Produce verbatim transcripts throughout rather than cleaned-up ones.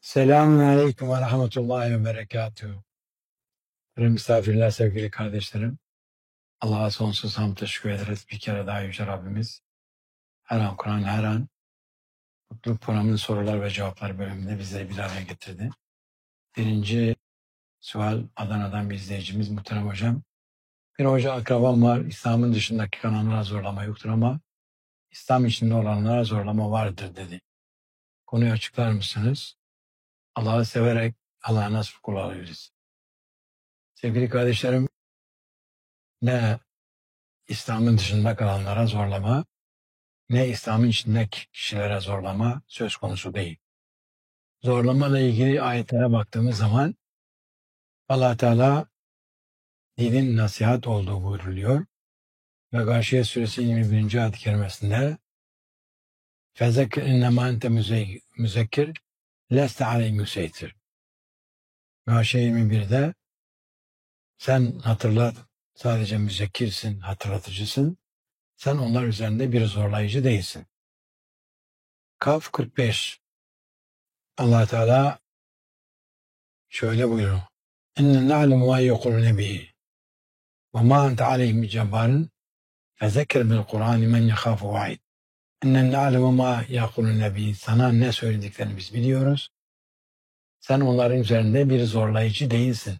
Selamun Aleyküm ve Rahmetullahi ve Berekatuhu. Sayın misafirler, sevgili kardeşlerim. Allah'a sonsuz hamd teşekkür ederiz. Bir kere daha Yüce Rabbimiz her an Kur'an, her an Mutluluk Programı'nın sorular ve cevaplar bölümünde bizleri bir araya getirdi. Birinci sual Adana'dan bir izleyicimiz muhterem hocam. Bir hoca akrabam var. İslam'ın dışındaki kanallara zorlama yoktur ama İslam içinde olanlara zorlama vardır dedi. Konuyu açıklar mısınız? Allah'ı severek Allah'a nasıl kul olabiliriz? Sevgili kardeşlerim, ne İslam'ın dışında kalanlara zorlama, ne İslam'ın içindeki kişilere zorlama söz konusu değil. Zorlamayla ilgili ayetlere baktığımız zaman Allah Teala dinin nasihat olduğu buyruluyor ve Gâşiye Suresi yirmi birinci ayet-i kerimesinde فَذَكِّرْ اِنَّمَا اَنْتَ müzekkir leste aleyhim müseytir. Gâşiye yirmi birde sen hatırlat, sadece müzekkirsin, hatırlatıcısın, sen onlar üzerinde bir zorlayıcı değilsin. Kaf kırk beş Allah Teala şöyle buyuruyor. İnne na'lemu ma yekulune bihi ve ma ente aleyhim bicebbarin fezekir bil Kur'an men yekhafu va'id. İnne na'lemu ma yekulune bihi. Sana ne söylediklerini biz biliyoruz. Sen onların üzerinde bir zorlayıcı değilsin.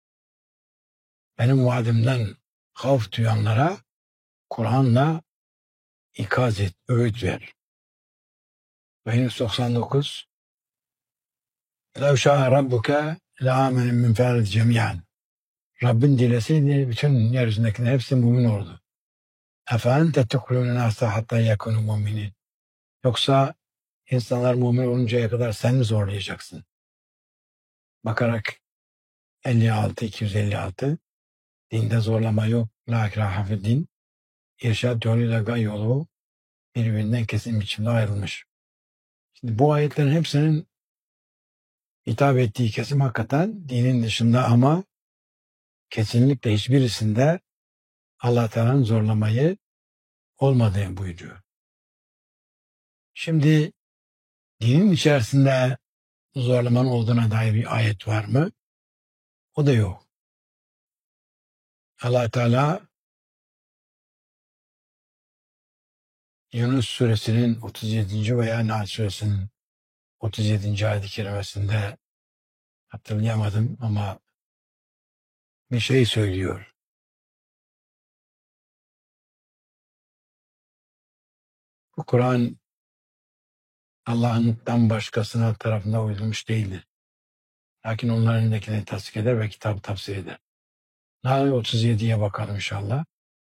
Benim vaadimden havf duyanlara Kur'an'la ikaz et, öğüt ver. Ve Yunus doksan dokuz Lev şa'a rabbuke le'amenin min fe'l cemiyan. Rabbin dileseydi bütün yeryüzündekilerin hepsi mümin oldu. Efente tukrûne nâse hattâ yekûnû müminin. Yoksa insanlar mümin oluncaya kadar sen mi zorlayacaksın? Bakarak elli altı iki yüz elli altı Dinde zorlama yok. La ikrahe fi'd-din. İrşad yoluyla gay yolu birbirinden kesin biçimde ayrılmış. Şimdi bu ayetlerin hepsinin hitap ettiği kesim hakikaten dinin dışında ama kesinlikle hiçbirisinde Allah Teala'nın zorlamayı olmadığı buyuruyor. Şimdi dinin içerisinde zorlamanın olduğuna dair bir ayet var mı? O da yok. Allah Teala Yunus suresinin otuz yedinci veya Nahl suresinin otuz yedinci ayet-i kerimesinde hatırlayamadım ama bir şey söylüyor. Bu Kur'an Allah'tan başkasına tarafından uydurmuş değildir. Lakin onların elindekini tasdik eder ve kitabı tafsir eder. Nahl otuz yediye bakalım inşallah.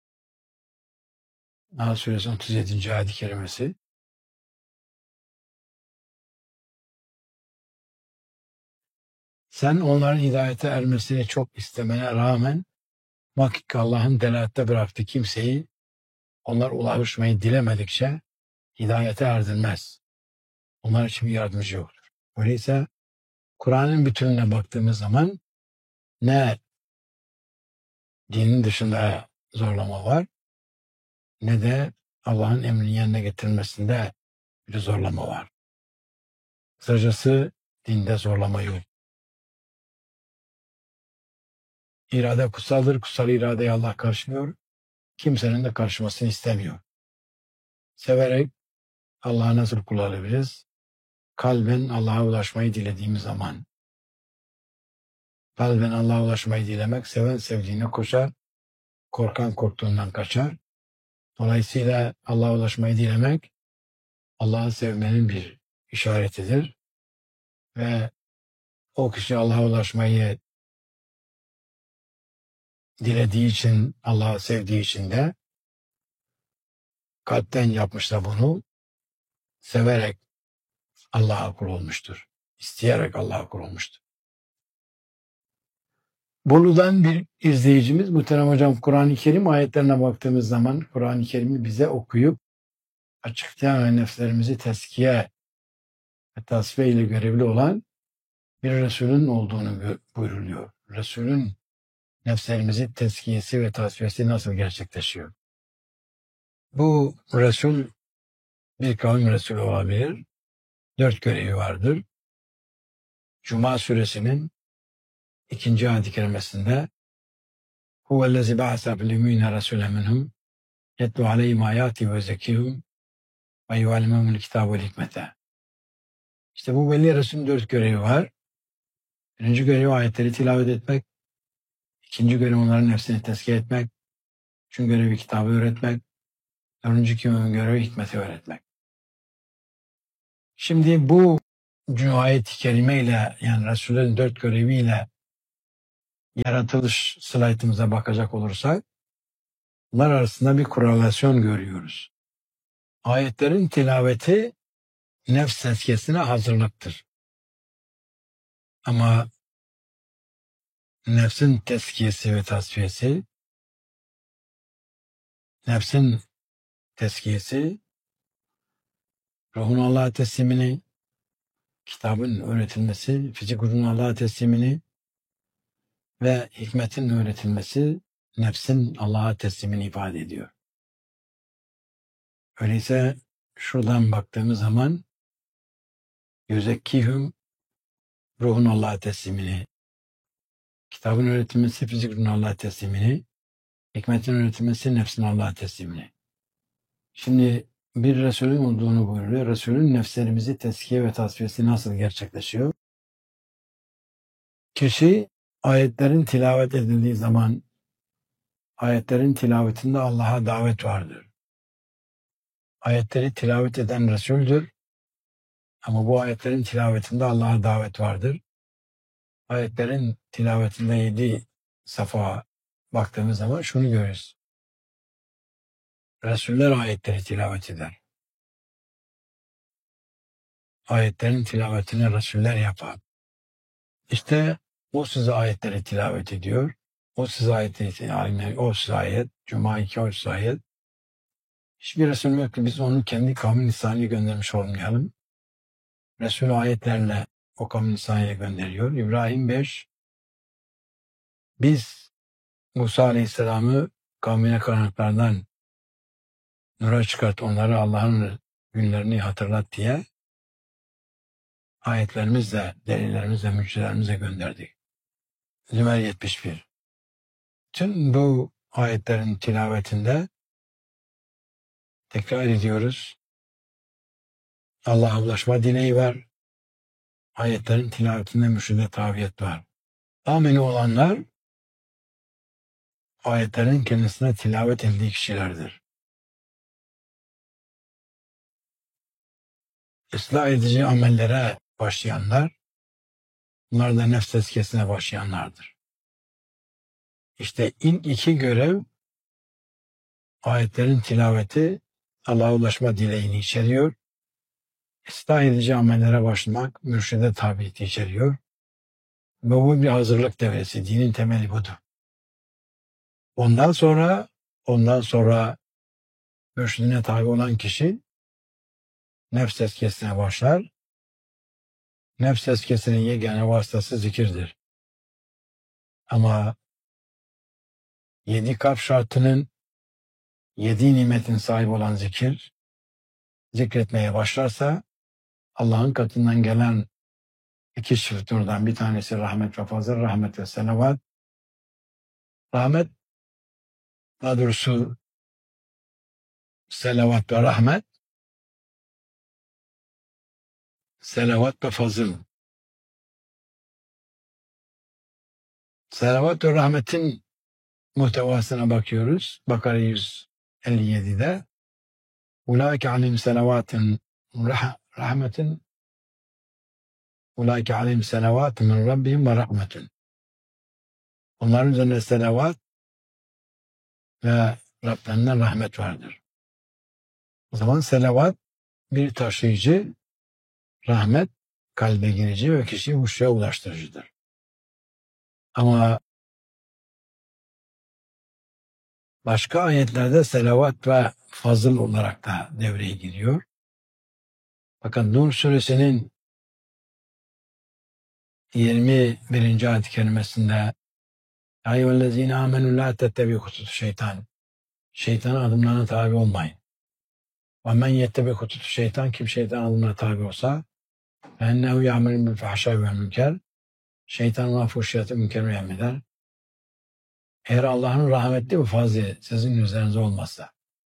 Nahl suresinin otuz yedinci ayet-i kerimesi. Sen onların hidayete ermesini çok istemene rağmen muhakkak Allah'ın delalette bıraktığı kimseyi onlar ulaşmayı dilemedikçe hidayete erdirmez. Onlar için bir yardımcı yoktur. Öyleyse Kur'an'ın bütününe baktığımız zaman ne dinin dışında zorlama var ne de Allah'ın emrini yerine getirilmesinde bir zorlama var. Kısacası dinde zorlama yok. İrade kutsaldır. Kutsal iradeyi Allah karşılıyor. Kimsenin de karşımasını istemiyor. Severek Allah'a nasıl kul olabiliriz? Kalben Allah'a ulaşmayı dilediğimiz zaman. Kalben Allah'a ulaşmayı dilemek, seven sevdiğine koşar, korkan korktuğundan kaçar. Dolayısıyla Allah'a ulaşmayı dilemek, Allah'ı sevmenin bir işaretidir. Ve o kişi Allah'a ulaşmayı dilediği için, Allah'ı sevdiği için de kalpten yapmış da bunu, severek Allah'a kul olmuştur. İsteyerek Allah'a kul olmuştur. Bolu'dan bir izleyicimiz, muhterem hocam, Kur'an-ı Kerim ayetlerine baktığımız zaman Kur'an-ı Kerim'i bize okuyup açıklayan ve nefslerimizi teskiye ve tasfiye ile görevli olan bir Resulün olduğunu buyruluyor. Resulün nefslerimizi teskiyesi ve tasfiyesi nasıl gerçekleşiyor? Bu Resul bir kavim Resulü olabilir. Dört görevi vardır. Cuma suresinin ikinci ayet-i kerimesinde huvellezî ba'ase fil ümmiyine rasûlen minhum yetlu aleyhim âyâti ve zekîhum ve yuallimehumul kitâbe vel hikmete. İşte bu Veli Resul'ün dört görevi var. Birinci görevi ayetleri tilavet etmek. İkinci görevi onların nefsini tezkiye etmek. Üçüncü görevi kitabı öğretmek. Dördüncü görevi hikmeti öğretmek. Şimdi bu ayet-i kerimeyle, yani Resul'ün dört göreviyle yaratılış slaytımıza bakacak olursak bunlar arasında bir korelasyon görüyoruz. Ayetlerin tilaveti nefs tezkiyesine hazırlıktır. Ama nefsin tezkiyesi ve tasfiyesi, nefsin tezkiyesi, ruhun Allah'a teslimini, kitabın öğretilmesi, fizik ruhun Allah'a teslimini ve hikmetin öğretilmesi nefsin Allah'a teslimini ifade ediyor. Öyleyse şuradan baktığımız zaman yüzekkihum ruhun Allah'a teslimini, kitabın öğretilmesi fizik ruhun Allah'a teslimini, hikmetin öğretilmesi nefsin Allah'a teslimini. Şimdi bir Resulün olduğunu buyuruyor. Resulün nefslerimizi tezkiye ve tasfiyesi nasıl gerçekleşiyor? Kişi ayetlerin tilavet edildiği zaman ayetlerin tilavetinde Allah'a davet vardır. Ayetleri tilavet eden Resul'dür. Ama bu ayetlerin tilavetinde Allah'a davet vardır. Ayetlerin tilavetinde yedi safa baktığımız zaman şunu görürüz. Resuller ayetleri tilavet eder. Ayetlerin tilavetini Resuller yapar. İşte o size ayetleri tilavet ediyor. O size ayetleri, yani o size ayet, Cuma iki o size ayet. Hiçbir Resul yok ki biz onu kendi kavmin lisanıyla göndermiş olmayalım. Resul ayetlerle o kavmin lisanıyla gönderiyor. İbrahim beş, biz Musa Aleyhisselam'ı kavmine karanlıklardan nura çıkart, onları Allah'ın günlerini hatırlat diye ayetlerimizle, delillerimizle, müjdelerimizle gönderdik. Zümer yetmiş bir. Tüm bu ayetlerin tilavetinde tekrar ediyoruz. Allah'a ulaşma dileği var. Ayetlerin tilavetinde mürşide tabiyet var. Ameli olanlar ayetlerin kendisine tilavet edildiği kişilerdir. Islah edici amellere başlayanlar, bunlar da nefs tezkiyesine başlayanlardır. İşte ilk iki görev ayetlerin tilaveti Allah'a ulaşma dileğini içeriyor. Islah edici amellere başlamak mürşide tabiyeti içeriyor. Ve bu bir hazırlık devresi. Dinin temeli budur. Ondan sonra ondan sonra mürşidine tabi olan kişi nefs tezkiyesine başlar. Nefs tezkiyesinin yegane vasıtası zikirdir. Ama yedi kalp şartının, yedi nimetin sahibi olan zikir, zikretmeye başlarsa Allah'ın katından gelen iki çift nurdan bir tanesi rahmet ve fazıl, rahmet ve selavat. Rahmet, daha doğrusu selavat ve rahmet, selavat ve fazıl. Selavat ve rahmetin muhtevasına bakıyoruz. Bakara yüz elli yedi'de. Ulaike aleyhim selavatin rah rahmetin Ulaike aleyhim selavatun min rabbihim ve rahmetun. Onların üzerine selavat ve Rablerinden rahmet vardır. O zaman selavat bir taşıyıcı, rahmet kalbe girici ve kişiyi huşuya ulaştırıcıdır. Ama başka ayetlerde selavat ve fazıl olarak da devreye giriyor. Bakın Nur suresinin yirmi birinci ayet-i kerimesinde Ya eyyühellezine amenü la tettebi hutut şeytan. Şeytanın adımlarına tabi olmayın. Ve men yettebi hutut şeytan, kim şeytan adımlarına tabi olsa فَاَنَّهُ يَعْمَلُ بِالْفَحْشَاءِ وَالْمُنكَرِ Şeytan ona fuhşiyatı münkerü emreder. Eğer Allah'ın rahmetli ve fazlı sizin üzerinize olmazsa,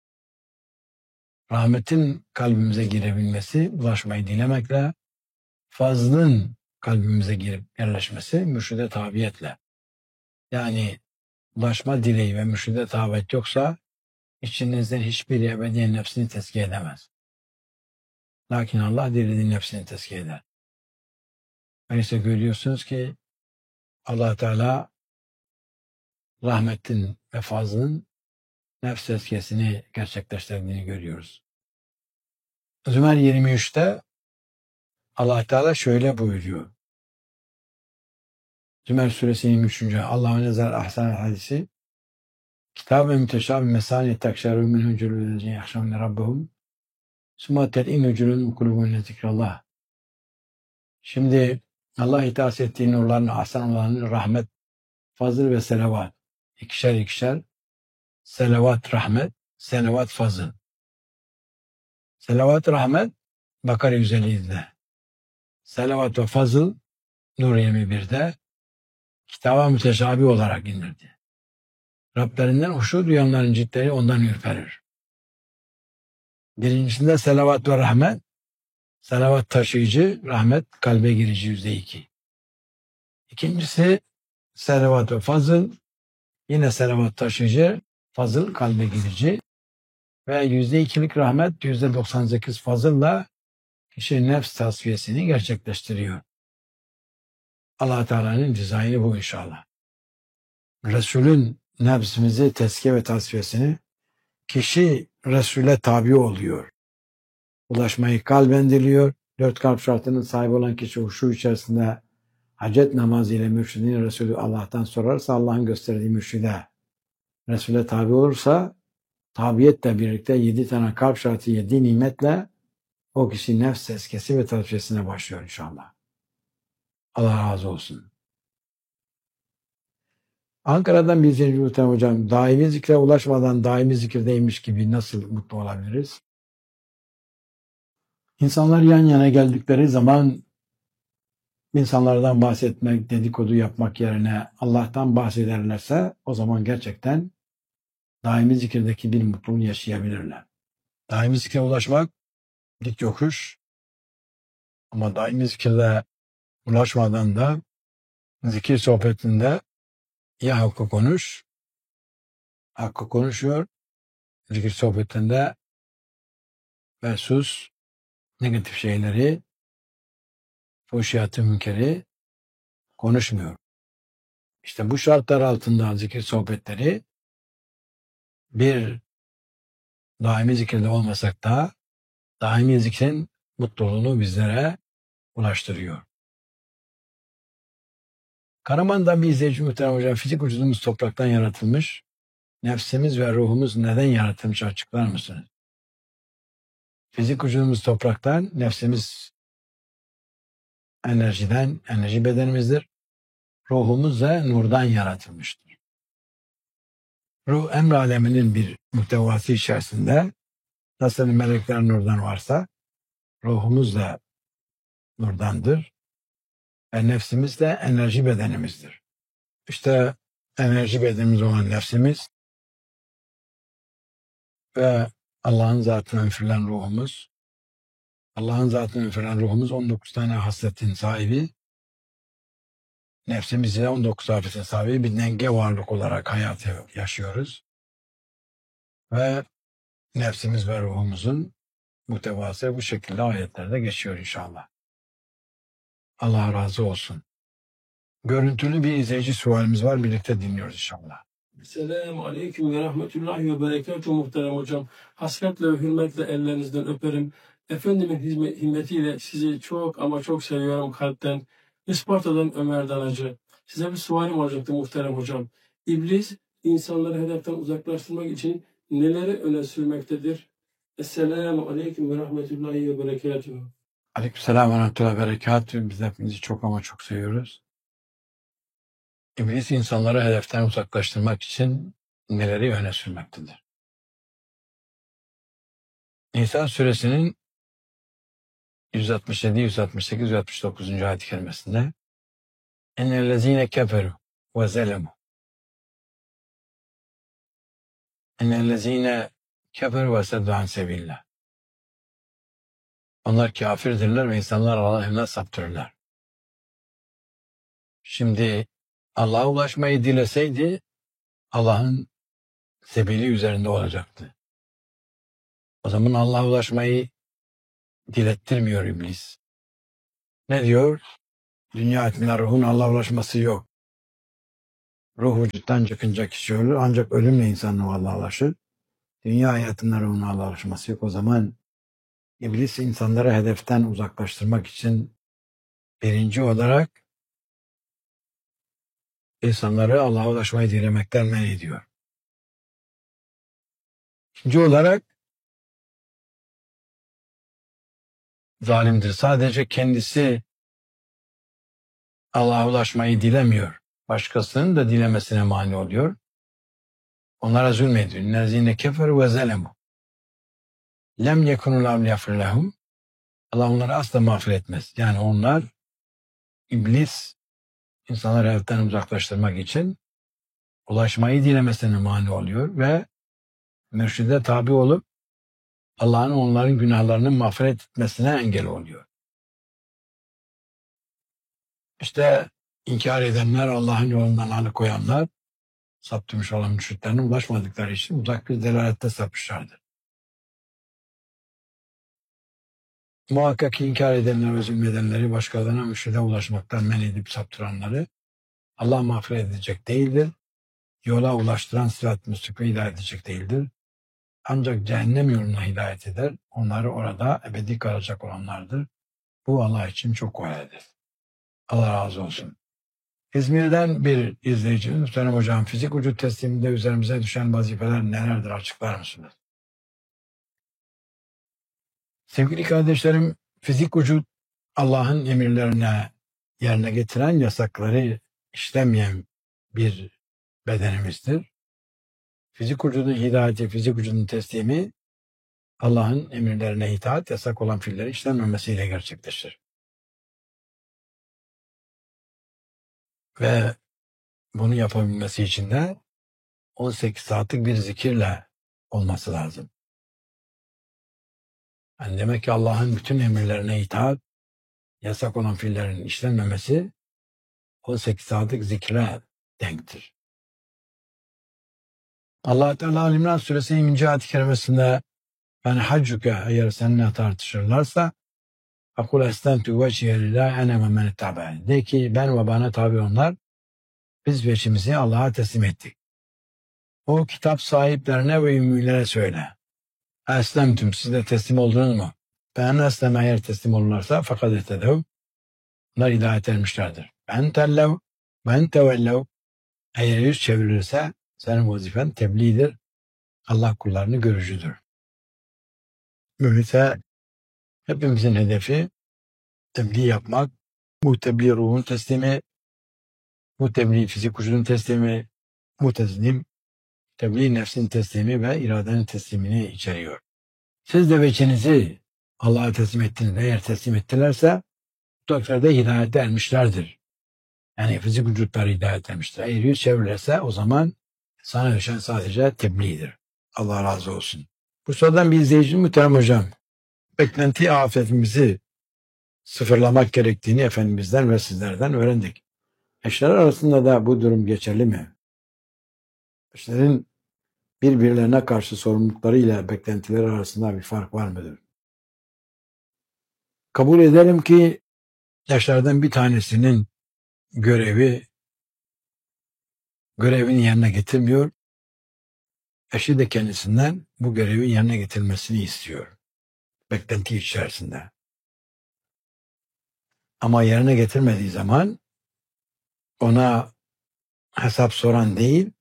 rahmetin kalbimize girebilmesi, ulaşmayı dilemekle, fazlın kalbimize girip yerleşmesi mürşide tabiyetle. Yani ulaşma dileği ve mürşide tabiyet yoksa içinizden hiçbiri ebediyen nefsini tezkiye edemez. Lakin Allah dilediği nefsini tezkiye eder. Öyleyse görüyorsunuz ki Allah Teala rahmetin ve fazlın nefs tezkiyesini gerçekleştirdiğini görüyoruz. Zümer yirmi üçte Allah Teala şöyle buyuruyor. Zümer suresi yirmi üçüncü Allah'ın nezer ahsan hadisi Kitab-ı müteşabih mesani tekşerû minhû cülûlezîne yahşavne rabbahum sümme tel'inû cülûlûn kulûbûne zikrallah. Şimdi Allah itaat ettiği nurların ahsan olanı rahmet, fazıl ve selavat. İkişer ikişer selavat rahmet, selavat fazıl. Selavat rahmet Bakara yüz elli yedide. Selavat ve fazıl Nur yirmi birde kitaba müteşabih olarak indirdi. Rablerinden huşu duyanların ciltleri ondan ürperir. Birincisinde selavat ve rahmet, selavat taşıyıcı, rahmet kalbe girici yüzde iki. İkincisi selavat ve fazıl, yine selavat taşıyıcı, fazıl kalbe girici ve yüzde ikilik rahmet, yüzde doksan sekiz fazılla kişinin nefs tasfiyesini gerçekleştiriyor. Allah Teala'nın dizaynı bu inşallah. Resulün nefsimizi tezkiye ve tasfiyesini kişi Resul'e tabi oluyor. Ulaşmayı kalben diliyor. Dört kalp şartının sahibi olan kişi huşu içerisinde hacet namazı ile mürşidin Resulü Allah'tan sorarsa Allah'ın gösterdiği mürşide Resul'e tabi olursa tabiyetle birlikte yedi tane kalp şartı yedi nimetle o kişi nefs tezkiyesi ve tasfiyesine başlıyor inşallah. Allah razı olsun. Ankara'dan bir izleyici muhtemelen hocam, daimi zikre ulaşmadan daimi zikirdeymiş gibi nasıl mutlu olabiliriz? İnsanlar yan yana geldikleri zaman insanlardan bahsetmek, dedikodu yapmak yerine Allah'tan bahsederlerse o zaman gerçekten daimi zikirdeki bir mutluluğu yaşayabilirler. Daimi zikre ulaşmak dik yokuş ama daimi zikirde ulaşmadan da zikir sohbetinde ya hakkı konuş, hakkı konuşuyor, zikir sohbetinde ve sus, negatif şeyleri, fuhşiyatı münkeri konuşmuyor. İşte bu şartlar altında zikir sohbetleri bir daimi zikirde olmasak da daimi zikrin mutluluğunu bizlere ulaştırıyor. Karaman'dan bir izleyici muhterem hocam, fizik vücudumuz topraktan yaratılmış. Nefsimiz ve ruhumuz neden yaratılmış açıklar mısınız? Fizik vücudumuz topraktan, nefsimiz enerjiden, enerji bedenimizdir. Ruhumuz da nurdan yaratılmıştır. Ruh emr aleminin bir muhtevası içerisinde nasıl melekler nurdan varsa ruhumuz da nurdandır ve nefsimiz de enerji bedenimizdir. İşte enerji bedenimiz olan nefsimiz ve Allah'ın zatına üfürülen ruhumuz, Allah'ın zatına üfürülen ruhumuz on dokuz tane hasletin sahibi, nefsimiz ise on dokuz afetin sahibi bir denge varlık olarak hayatı yaşıyoruz. Ve nefsimiz ve ruhumuzun muhtevası bu şekilde ayetlerde geçiyor inşallah. Allah razı olsun. Görüntülü bir izleyici sualimiz var. Birlikte dinliyoruz inşallah. Selamun Aleyküm ve Rahmetullahi ve Berekatuhu muhterem hocam. Hasretle ve hürmetle ellerinizden öperim. Efendimin hizmet, himmetiyle sizi çok ama çok seviyorum kalpten. Isparta'dan Ömer Danacı. Size bir sualim olacaktı muhterem hocam. İblis insanları hedeften uzaklaştırmak için neleri öne sürmektedir? Esselamu Aleyküm ve Rahmetullahi ve Berekatuhu. Aleykümselam ve Rahmetullahi ve Berekatuhu. Biz hepinizi çok ama çok seviyoruz. İblis insanları hedeften uzaklaştırmak için neleri öne sürmektedir? Nisa suresinin yüz altmış yedi, yüz altmış sekiz, yüz altmış dokuzuncu ayet-i kerimesinde ennellezine keferu ve zelemu ennellezine keferu ve seddu an sebillah. Onlar kafirdirler ve insanlar Allah'ın emrine saptırırlar. Şimdi Allah'a ulaşmayı dileseydi Allah'ın sebili üzerinde olacaktı. O zaman Allah'a ulaşmayı dilettirmiyor iblis. Ne diyor? Dünya hükmünde ruhun Allah'a ulaşması yok. Ruh vücuttan çıkınca kişi ölür ancak ölümle insan Allah'a ulaşır. Dünya hayatında ruhun Allah'a ulaşması yok. O zaman iblis insanları hedeften uzaklaştırmak için birinci olarak insanları Allah'a ulaşmayı dilemekten men ediyor. İkinci olarak zalimdir. Sadece kendisi Allah'a ulaşmayı dilemiyor. Başkasının da dilemesine mani oluyor. Onlara zulmediyor. Nezine keferu ve zelemu. Lem yekunu lam yafir lehum. Allah onları asla mağfiret etmez. Yani onlar iblis insanları hayattan uzaklaştırmak için ulaşmayı dilemesine mani oluyor ve mürşide tabi olup Allah'ın onların günahlarını mağfiret etmesine engel oluyor. İşte inkar edenler, Allah'ın yolundan alıkoyanlar, saptırmış olan müşriklerine ulaşmadıkları için uzak bir delalette sapmışlardır. Muhakkak ki inkar edenler ve zulmedenleri, başkalarına mürşide ulaşmaktan men edip saptıranları Allah mağfiret edecek değildir. Yola ulaştıran sırat-ı müstakime hidayet edecek değildir. Ancak cehennem yoluna hidayet eder. Onları orada ebedi kalacak olanlardır. Bu Allah için çok kolaydır. Allah razı olsun. İzmir'den bir izleyicimiz, Muhterem Hocam, fizik vücut tesliminde üzerimize düşen vazifeler nelerdir, açıklar mısınız? Sevgili kardeşlerim, fizik vücut Allah'ın emirlerine yerine getiren yasakları işlemeyen bir bedenimizdir. Fizik vücudun hidayeti, fizik vücudun teslimi Allah'ın emirlerine itaat, yasak olan fiilleri işlenmemesiyle gerçekleşir. Ve bunu yapabilmesi için de on sekiz saatlik bir zikirle olması lazım. Yani demek ki Allah'ın bütün emirlerine itaat, yasak olan fiillerin işlenmemesi on sekiz saatlik zikre denktir. Allah Teala Ali-İmran Suresi yirminci ayet-i kerimesinde yani haccuke eğer seninle tartışırlarsa akul estentu vecihe lillahi ene ve men ittaba'ani. De ki ben ve bana tabi onlar biz veçimizi Allah'a teslim ettik. O kitap sahiplerine ve ümmilere söyle. Eslemtüm siz de teslim oldunuz mu? Ben eslem eğer teslim olurlarsa fakat etedev. Bunlar hidayet ermişlerdir. Ben tellev, ben tevellev. Eğer yüz çevirirse senin vazifen tebliğdir. Allah kullarını görücüdür. Öyleyse hepimizin hedefi tebliğ yapmak. Bu tebliğ ruhun teslimi, bu tebliğ fizik vücudun teslimi, bu teslim tebliğ nefsin teslimi ve iradenin teslimini içeriyor. Siz de veçinizi Allah'a teslim ettiniz. Eğer teslim ettilerse bu takdirde hidayete ermişlerdir. Yani fizik vücutları hidayet ermiştir. Eğer yüz çevirirse o zaman sana düşen sadece tebliğdir. Allah razı olsun. Bu sorudan bir izleyicinin Muhterem Hocam, beklenti afetimizi sıfırlamak gerektiğini Efendimiz'den ve sizlerden öğrendik. Eşler arasında da bu durum geçerli mi? Eşlerin birbirlerine karşı sorumluluklarıyla beklentileri arasında bir fark var mıdır? Kabul ederim ki eşlerden bir tanesinin görevi görevini yerine getirmiyor. Eşi de kendisinden bu görevin yerine getirmesini istiyor. Beklenti içerisinde. Ama yerine getirmediği zaman ona hesap soran değil,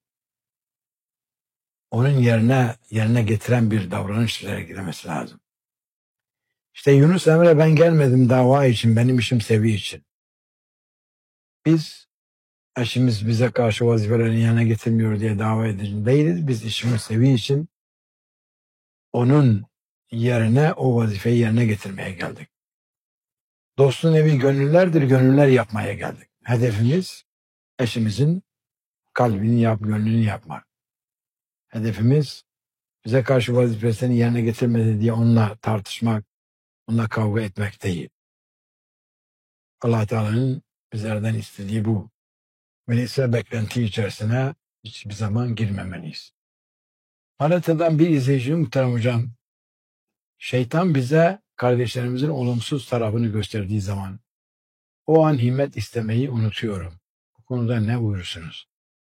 onun yerine yerine getiren bir davranış sergilemesi lazım. İşte Yunus Emre ben gelmedim dava için, benim işim sevi için. Biz eşimiz bize karşı vazifelerini yerine getirmiyor diye dava edici değiliz. Biz işimiz sevi için onun yerine o vazifeyi yerine getirmeye geldik. Dostun evi gönüllerdir, gönüller yapmaya geldik. Hedefimiz eşimizin kalbini yap, gönlünü yapmak. Hedefimiz bize karşı vazifesini yerine getirmedi diye onunla tartışmak, onunla kavga etmek değil. Allah Teala'nın bizlerden istediği bu. Öyleyse beklenti içerisine hiçbir zaman girmemeliyiz. Malatya'dan bir izleyici muhterem hocam, şeytan bize kardeşlerimizin olumsuz tarafını gösterdiği zaman o an himmet istemeyi unutuyorum. Bu konuda ne buyurursunuz?